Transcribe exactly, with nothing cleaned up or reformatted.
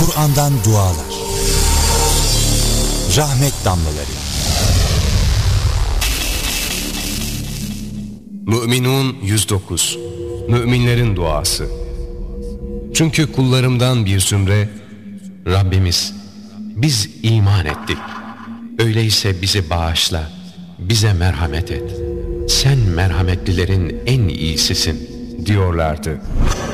Kur'an'dan dualar. Rahmet damlaları. Mü'minun yüz dokuz. Müminlerin duası. Çünkü kullarımdan bir zümre, Rabbimiz biz iman ettik. Öyleyse bizi bağışla, bize merhamet et. Sen merhametlilerin en iyisisin diyorlardı.